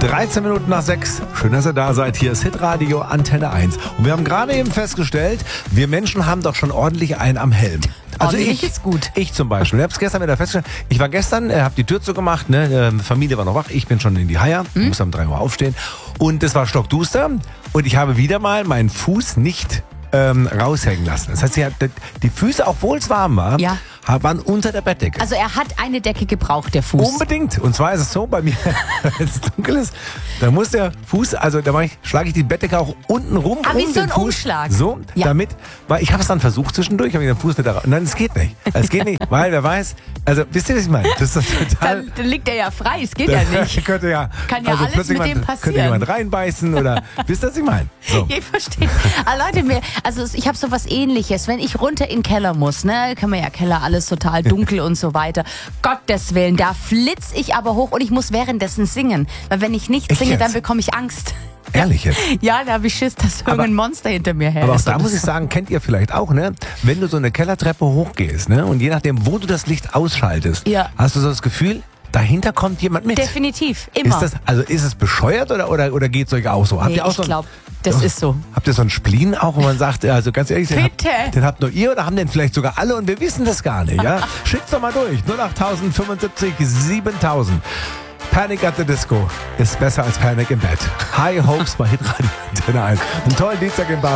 13 Minuten nach 6. Schön, dass ihr da seid. Hier ist Hitradio Antenne 1. Und wir haben gerade eben festgestellt, wir Menschen haben doch schon ordentlich einen am Helm. Also ordentlich ist gut. Ich zum Beispiel. Ich habe es gestern wieder festgestellt. Ich war gestern, habe die Tür zugemacht, ne, Familie war noch wach, ich bin schon in die Haier, muss um 3 Uhr aufstehen. Und es war stockduster und ich habe wieder mal meinen Fuß nicht raushängen lassen. Das heißt, die Füße, obwohl es warm war, Ja. waren unter der Bettdecke. Also er hat eine Decke gebraucht, der Fuß. Unbedingt. Und zwar ist es so, bei mir, wenn es dunkel ist, da muss der Fuß, also da schlage ich die Bettdecke auch unten rum. Wie um so den ein Fuß, Umschlag. So, Ja. damit, weil ich habe es dann versucht zwischendurch, habe ich den Fuß nicht da raus. Nein, es geht nicht. Es geht nicht, weil wer weiß, also wisst ihr, was ich meine? Das ist total... Dann liegt er ja frei, es geht ja nicht. Könnte ja, Kann ja alles plötzlich mit dem Könnte passieren. jemand reinbeißen oder, wisst ihr, was ich meine? So. Ich verstehe. Aber Leute, ich habe sowas Ähnliches. Wenn ich runter in den Keller muss, ne, kann man ja Keller, alles total dunkel und so weiter. Gottes Willen, da flitz ich aber hoch und ich muss währenddessen singen. Weil wenn ich nicht Echt singe, jetzt? dann bekomme ich Angst. Ehrlich jetzt. Ja, da habe ich Schiss, dass irgendein Monster hinter mir her Aber auch ist. da muss ich sagen, kennt ihr vielleicht auch, ne? Wenn du so eine Kellertreppe hochgehst, ne? Und je nachdem, wo du das Licht ausschaltest, Ja. hast du so das Gefühl, dahinter kommt jemand mit. Definitiv, immer. Ist es bescheuert oder geht es euch auch so? Habt Nee, ihr auch ich so glaube, das ist so. Habt ihr so einen Spleen auch, wo man sagt, also ganz ehrlich, Bitte. den habt nur ihr oder haben den vielleicht sogar alle und wir wissen das gar nicht, ja? Schickt's doch mal durch. 08000 75 7000. Panic at the Disco ist besser als Panic im Bett. High Hopes bei Hitradio Antenne 1. Einen tollen Dienstag im Bad.